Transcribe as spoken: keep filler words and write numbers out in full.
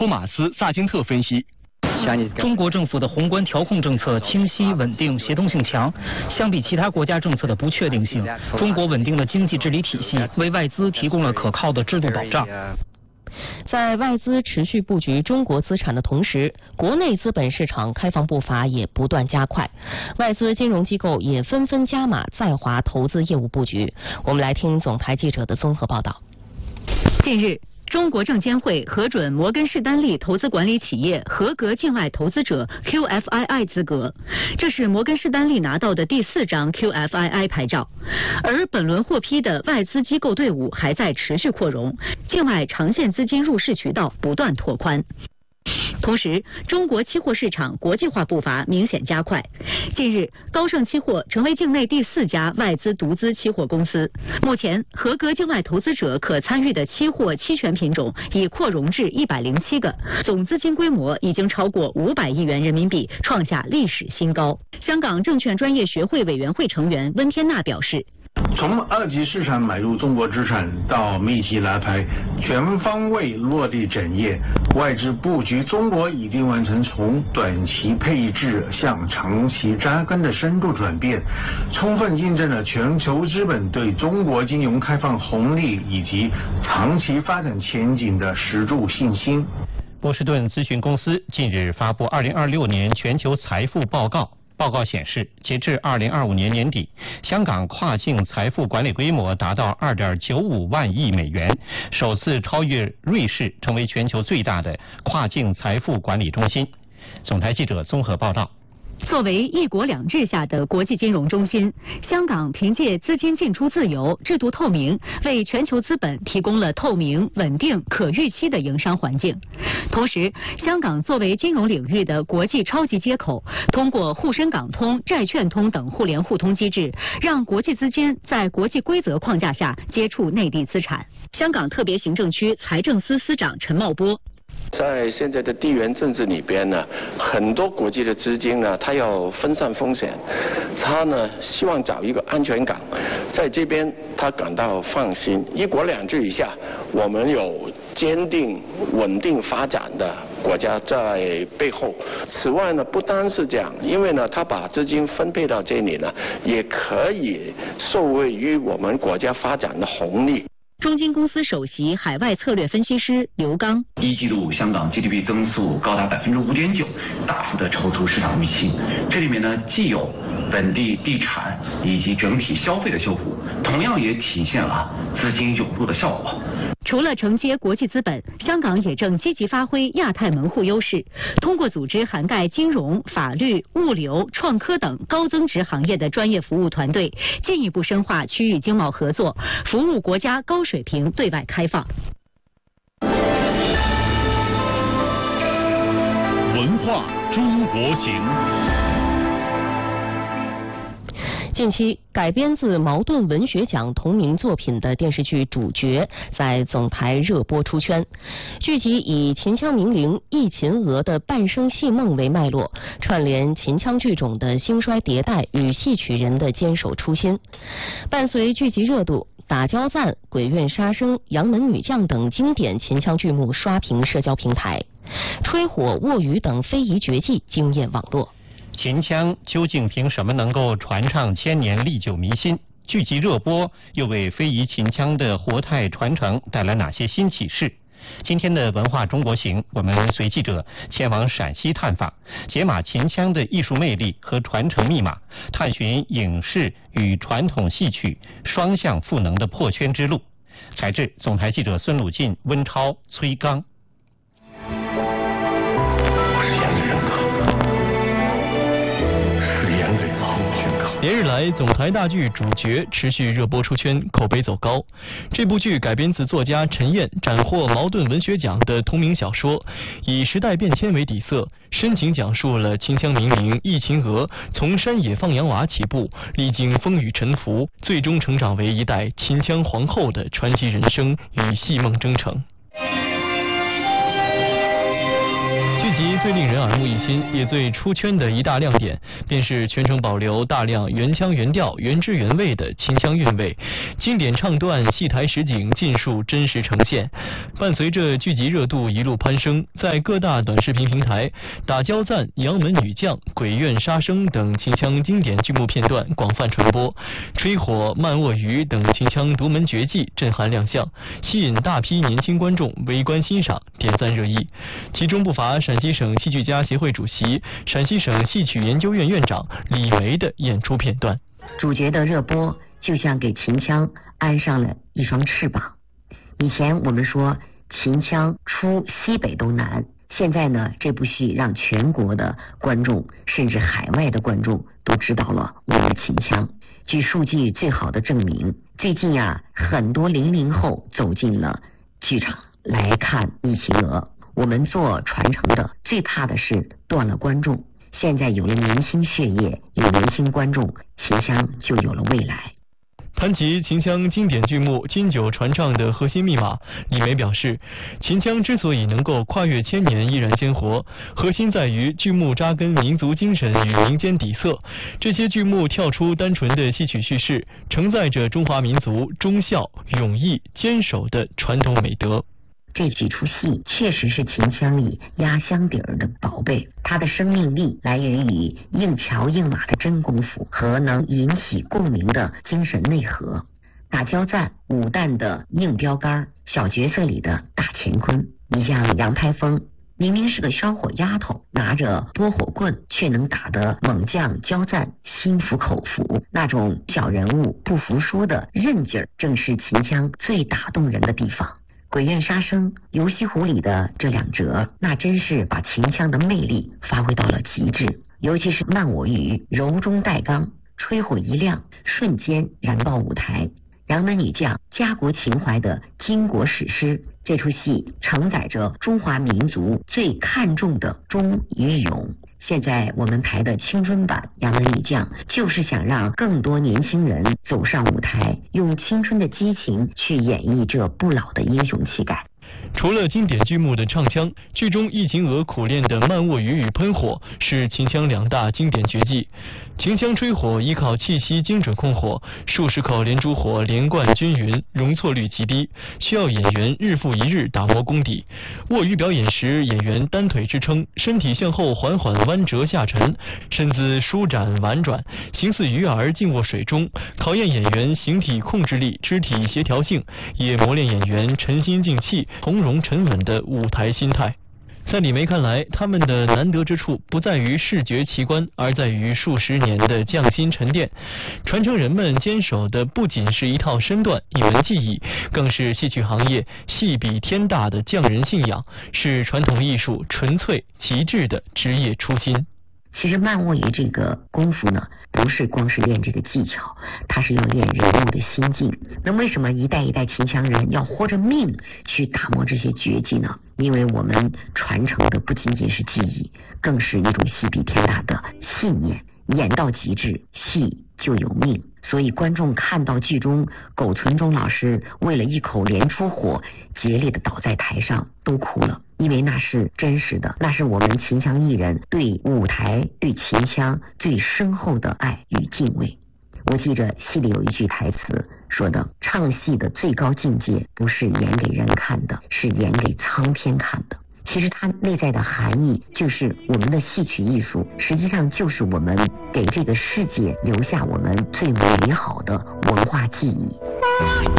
托马斯·萨金特分析。 中国政府的宏观调控政策清晰、稳定、协同性强，相比其他国家政策的不确定性，中国稳定的经济治理体系为外资提供了可靠的制度保障。 在外资持续布局中国资产的同时，国内资本市场开放步伐也不断加快，外资金融机构也纷纷加码在华投资业务布局。我们来听总台记者的综合报道。 近日，中国证监会核准摩根士丹利投资管理企业合格境外投资者 Q F I I 资格，这是摩根士丹利拿到的第四张 Q F I I 牌照。而本轮获批的外资机构队伍还在持续扩容，境外长线资金入市渠道不断拓宽。同时，中国期货市场国际化步伐明显加快。近日，高盛期货成为境内第四家外资独资期货公司。目前，合格境外投资者可参与的期货期权品种已扩容至一百零七个，总资金规模已经超过五百亿元人民币，创下历史新高。香港证券专业学会委员会成员温天娜表示， 从二级市场买入中国资产到密集拉排，全方位落地整业，外资布局中国已经完成从短期配置向长期扎根的深度转变，充分印证了全球资本对中国金融开放红利以及长期发展前景的十足信心。 波士顿咨询公司近日发布二零二六年全球财富报告。报告显示，截至二零二五年年底，香港跨境财富管理规模达到二点九五万亿美元，首次超越瑞士，成为全球最大的跨境财富管理中心。总台记者综合报道。 作为一国两制下的国际金融中心，香港凭借资金进出自由、制度透明，为全球资本提供了透明、稳定、可预期的营商环境。同时，香港作为金融领域的国际超级接口，通过沪深港通、债券通等互联互通机制，让国际资金在国际规则框架下接触内地资产。香港特别行政区财政司司长陈茂波。 在现在的地缘政治里边呢，很多国际的资金呢，它要分散风险，它呢希望找一个安全港，在这边它感到放心。一国两制以下，我们有坚定稳定发展的国家在背后。此外呢，不单是这样，因为呢，它把资金分配到这里呢，也可以受惠于我们国家发展的红利。 中金公司首席海外策略分析师刘刚， 一季度香港 G D P 增速高达百分之五点九，大幅的超出市场预期。这里面呢，既有本地地产以及整体消费的修复，同样也体现了资金涌入的效果。 除了承接国际资本，香港也正积极发挥亚太门户优势，通过组织涵盖金融、法律、物流、创科等高增值行业的专业服务团队，进一步深化区域经贸合作，服务国家高水平对外开放。 文化中国行。 近期改编自茅盾文学奖同名作品的电视剧《主角》在总台热播出圈。剧集以秦腔名伶忆秦娥的半生戏梦为脉络，串联秦腔剧种的兴衰迭代与戏曲人的坚守初心。伴随剧集热度，打交赞、鬼怨杀生、杨门女将等经典秦腔剧目刷屏社交平台，吹火、卧雨等非遗绝技惊艳网络。 秦腔究竟凭什么能够传唱千年、历久弥新？剧集热播又为非遗秦腔的活态传承带来哪些新启示？今天的文化中国行，我们随记者前往陕西探访，解码秦腔的艺术魅力和传承密码，探寻影视与传统戏曲双向赋能的破圈之路。采制总台记者孙鲁进、温超、崔刚。 连日来，总台大剧《主角》持续热播出圈，口碑走高。这部剧改编自作家陈燕斩获茅盾文学奖的同名小说，以时代变迁为底色，深情讲述了秦腔名伶忆秦娥从山野放洋娃起步，历经风雨沉浮，最终成长为一代秦腔皇后的传奇人生与戏梦征程。剧集最令人耳目一新也最出圈的一大亮点，便是全程保留大量原腔原调、原汁原味的秦腔韵味，经典唱段、戏台实景尽数真实呈现。伴随着剧集热度一路攀升，在各大短视频平台，打交赞、杨门女将、鬼怨杀生等秦腔经典剧目片段广泛传播，吹火、慢卧鱼等秦腔独门绝技震撼亮相，吸引大批年轻观众围观欣赏，点赞热议。其中不乏陕西省戏剧家协会主席、陕西省戏曲研究院院长李梅的演出片段。 主角的热播就像给秦腔安上了一双翅膀。以前我们说秦腔出西北都难，现在呢，这部戏让全国的观众甚至海外的观众都知道了我们的秦腔。据数据最好的证明，最近啊，很多零零后走进了剧场来看《异形鹅》。我们做传承的最怕的是断了观众，现在有了年轻血液，有年轻观众，秦腔就有了未来。 谈及秦腔经典剧目经久传唱的核心密码，李梅表示，秦腔之所以能够跨越千年依然鲜活，核心在于剧目扎根民族精神与民间底色。这些剧目跳出单纯的戏曲叙事，承载着中华民族忠孝、勇毅、坚守的传统美德。 这几出戏确实是秦腔里压箱底儿的宝贝，它的生命力来源于硬桥硬马的真功夫和能引起共鸣的精神内核。打交赞、武旦的硬标杆，小角色里的大乾坤。你像杨排风，明明是个烧火丫头，拿着拨火棍，却能打得猛将交赞心服口服。那种小人物不服输的韧劲儿，正是秦腔最打动人的地方。鬼怨杀生、游西湖里的这两折，那真是把秦腔的魅力发挥到了极致。尤其是慢我鱼，柔中带刚，吹火一亮，瞬间燃爆舞台。杨门女将，家国情怀的巾帼史诗，这出戏承载着中华民族最看重的忠与勇。现在我们排的青春版《杨门女将》，就是想让更多年轻人走上舞台，用青春的激情去演绎这不老的英雄气概。 除了经典剧目的唱腔，剧中异形鹅苦练的慢卧鱼与喷火是秦腔两大经典绝技。秦腔吹火依靠气息精准控火，数十口连珠火连贯均匀，容错率极低，需要演员日复一日打磨功底。卧鱼表演时，演员单腿支撑，身体向后缓缓弯折下沉，身姿舒展婉转，形似鱼儿静卧水中，考验演员形体控制力、肢体协调性，也磨练演员沉心静气、从容沉稳的舞台心态。在李梅看来，他们的难得之处不在于视觉奇观，而在于数十年的匠心沉淀。传承人们坚守的不仅是一套身段、一门技艺，更是戏曲行业戏比天大的匠人信仰，是传统艺术纯粹极致的职业初心。 其实慢卧鱼这个功夫呢，不是光是练这个技巧，它是要练人物的心境。那为什么一代一代秦腔人要豁着命去打磨这些绝技呢？因为我们传承的不仅仅是技艺，更是一种戏比天大的信念。演到极致，戏就有命。所以观众看到剧中苟存中老师为了一口连珠火竭力的倒在台上，都哭了，因为那是真实的，那是我们秦腔艺人对舞台、对秦腔最深厚的爱与敬畏。我记着戏里有一句台词说的，唱戏的最高境界不是演给人看的，是演给苍天看的。其实它内在的含义就是我们的戏曲艺术实际上就是我们给这个世界留下我们最美好的文化记忆。